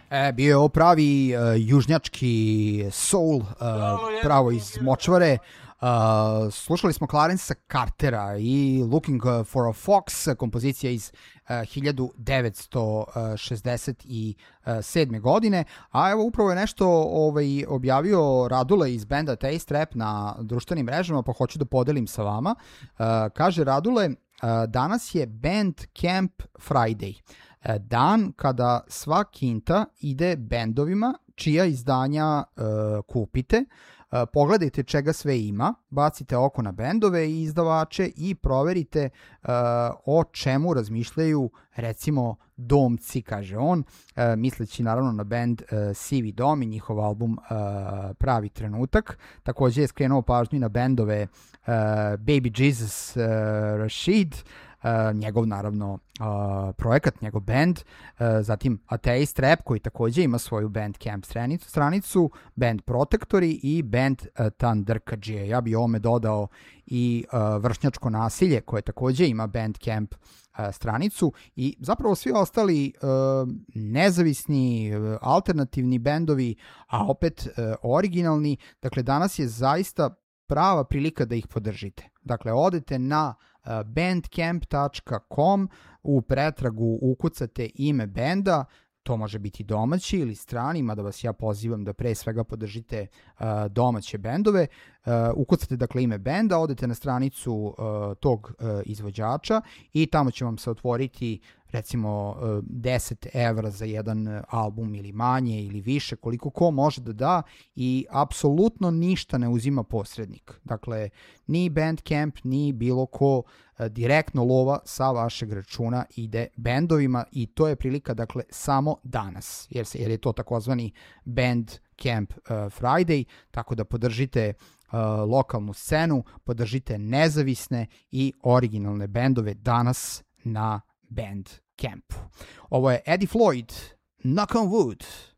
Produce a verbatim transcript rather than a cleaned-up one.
E, bio je ovo pravi uh, južnjački soul, uh, pravo iz Močvare. Uh, slušali smo Clarencea Cartera i Looking for a Fox, kompozicija iz uh, hiljadu devetsto šezdeset sedme. godine, a evo upravo je nešto ovaj, objavio Radule iz benda Taste Rap na društvenim mrežama, pa hoću da podelim sa vama. Uh, kaže Radule, uh, danas je Bandcamp Friday, dan kada sva kinta ide bendovima čija izdanja uh, kupite. Uh, pogledajte čega sve ima, bacite oko na bendove i izdavače i proverite uh, o čemu razmišljaju recimo domci, kaže on, uh, misleći naravno na bend uh, Sivi dom i njihov album uh, Pravi trenutak. Također je skrenuo pažnju na bendove uh, Baby Jesus uh, Rashid, Uh, njegov naravno uh, projekat, njegov band, uh, zatim Atheist Rap koji također ima svoju Bandcamp stranicu, stranicu band Protektori i band uh, Tandrkadžije. Ja bi ovome dodao i uh, Vršnjačko nasilje koje također ima Bandcamp uh, stranicu i zapravo svi ostali uh, nezavisni, uh, alternativni bendovi, a opet uh, originalni. Dakle, danas je zaista prava prilika da ih podržite. Dakle, odete na uh, bandcamp tačka com, u pretragu ukucate ime benda, to može biti domaći ili strani, mada vas ja pozivam da pre svega podržite uh, domaće bendove. Uh, ukucate dakle ime benda, odete na stranicu uh, tog uh, izvođača i tamo će vam se otvoriti recimo uh, deset evra za jedan album ili manje ili više, koliko ko može da da, i apsolutno ništa ne uzima posrednik. Dakle, ni Bandcamp, ni bilo ko, uh, direktno lova sa vašeg računa ide bendovima i to je prilika dakle samo danas, jer, se, jer je to takozvani Bandcamp uh, Friday, tako da podržite Uh, lokalnu scenu, podržite nezavisne i originalne bendove danas na Bandcampu. Ovo je Eddie Floyd, Knock on Wood.